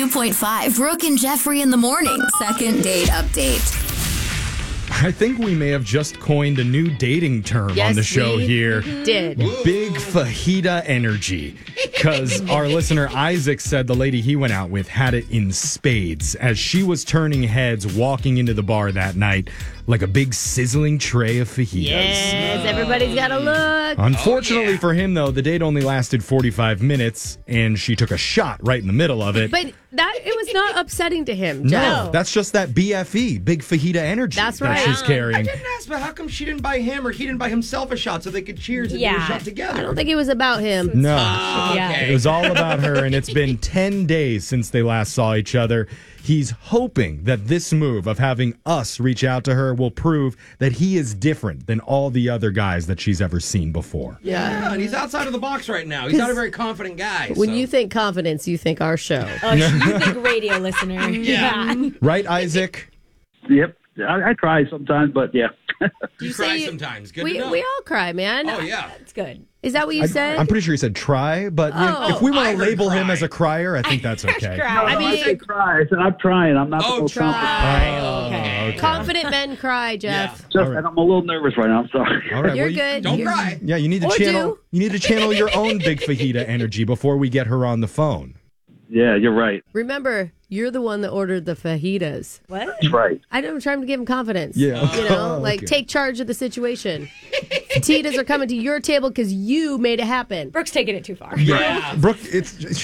102.5 Brooke and Jeffrey in the morning. Second date update. I think we may have just coined a new dating term on the show here. Did. Big fajita energy. Because our listener Isaac said the lady he went out with had it in spades as she was turning heads walking into the bar that night like a big sizzling tray of fajitas. Yes, everybody's got to look. Unfortunately for him, though, the date only lasted 45 minutes and she took a shot right in the middle of it. But it was not upsetting to him, No, Jeff. that's just that BFE, big fajita energy That's that right. she's carrying. I didn't ask, but how come she didn't buy him or he didn't buy himself a shot so they could cheers and do a shot together? I don't think it was about him. No. Okay. It was all about her, and it's been 10 days since they last saw each other. He's hoping that this move of having us reach out to her will prove that he is different than all the other guys that she's ever seen before. Yeah, and he's outside of the box right now. He's not a very confident guy. When you think confidence, you think our show. Oh, you think radio listener. Yeah. Right, Isaac? Yep. I try sometimes, but yeah. you cry sometimes. Good We to know. all cry, man. Oh, yeah. It's good. Is that what you said? I'm pretty sure he said try, but if we want I to heard label him cry. as a crier, I think that's okay. I mean, I try. I said I'm trying. I'm not the most confident. Okay. confident men cry, Jeff. Just that I'm a little nervous right now. I'm sorry. All right, You're well, good. Don't You're- cry. Yeah, you need to Or channel. do. You need to channel your own big fajita energy before we get her on the phone. Yeah, you're right. Remember, you're the one that ordered the fajitas. What? That's right. I'm trying to give him confidence. Yeah. You know, like Okay. take charge of the situation. Fajitas are coming to your table because you made it happen. Brooke's taking it too far. Yeah. Brooke, it's